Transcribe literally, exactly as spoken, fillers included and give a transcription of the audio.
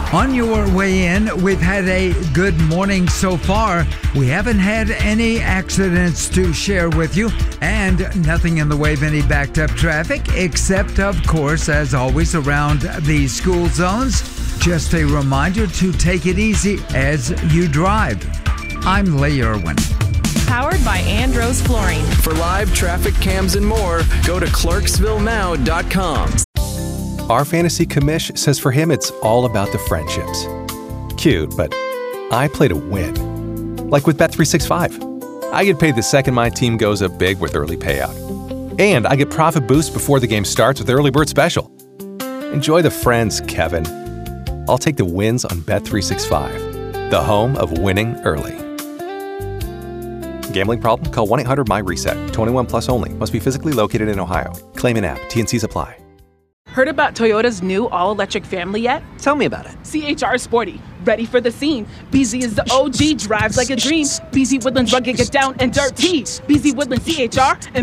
On your way in, we've had a good morning so far. We haven't had any accidents to share with you, and nothing in the way of any backed up traffic, except, of course, as always, around the school zones. Just a reminder to take it easy as you drive. I'm Lee Irwin. Powered by Andros Flooring. For live traffic cams and more, go to Clarksville Now dot com. Our fantasy commish says for him it's all about the friendships. Cute, but I play to win. Like with Bet three sixty-five. I get paid the second my team goes up big with early payout. And I get profit boost before the game starts with Early Bird Special. Enjoy the friends, Kevin. I'll take the wins on Bet three sixty-five, the home of winning early. Gambling problem? Call one eight hundred M Y reset. twenty-one plus only. Must be physically located in Ohio. Claim in app. T and Cs apply. Heard about Toyota's new all-electric family yet? Tell me about it. C H R Sporty, ready for the scene. B Z is the O G, drives like a dream. B Z Woodlands rugged, get down and dirty. B Z Woodlands C H R.